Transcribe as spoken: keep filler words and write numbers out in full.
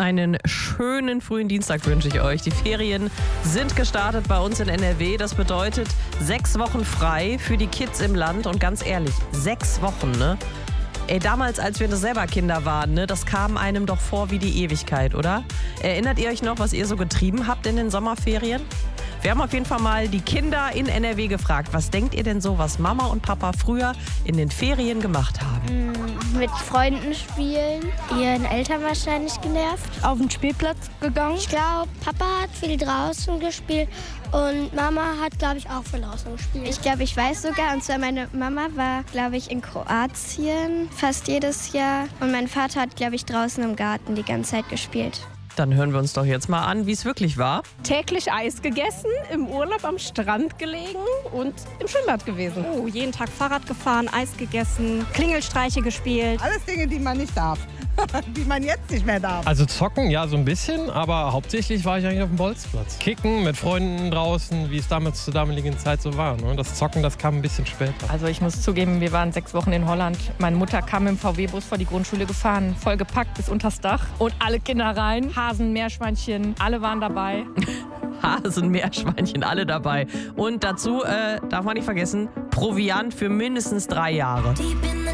Einen schönen frühen Dienstag wünsche ich euch. Die Ferien sind gestartet bei uns in N R W. Das bedeutet sechs Wochen frei für die Kids im Land. Und ganz ehrlich, sechs Wochen, ne? Ey, damals, als wir selber Kinder waren, ne, das kam einem doch vor wie die Ewigkeit, oder? Erinnert ihr euch noch, was ihr so getrieben habt in den Sommerferien? Wir haben auf jeden Fall mal die Kinder in N R W gefragt. Was denkt ihr denn so, was Mama und Papa früher in den Ferien gemacht haben? Mit Freunden spielen, ihren Eltern wahrscheinlich genervt. Auf den Spielplatz gegangen. Ich glaube, Papa hat viel draußen gespielt und Mama hat, glaube ich, auch viel draußen gespielt. Ich glaube, ich weiß sogar, und zwar meine Mama war, glaube ich, in Kroatien fast jedes Jahr und mein Vater hat, glaube ich, draußen im Garten die ganze Zeit gespielt. Dann hören wir uns doch jetzt mal an, wie es wirklich war. Täglich Eis gegessen, im Urlaub am Strand gelegen und im Schwimmbad gewesen. Oh, jeden Tag Fahrrad gefahren, Eis gegessen, Klingelstreiche gespielt. Alles Dinge, die man nicht darf, die man jetzt nicht mehr darf. Also zocken, ja, so ein bisschen, aber hauptsächlich war ich eigentlich auf dem Bolzplatz. Kicken mit Freunden draußen, wie es damals zur damaligen Zeit so war. Ne? Das Zocken, das kam ein bisschen später. Also ich muss zugeben, wir waren sechs Wochen in Holland. Meine Mutter kam im V W-Bus vor die Grundschule gefahren, vollgepackt bis unters Dach und alle Kinder rein. Hasen, Meerschweinchen, alle waren dabei. Hasen, Meerschweinchen, alle dabei. Und dazu, äh, darf man nicht vergessen, Proviant für mindestens drei Jahre.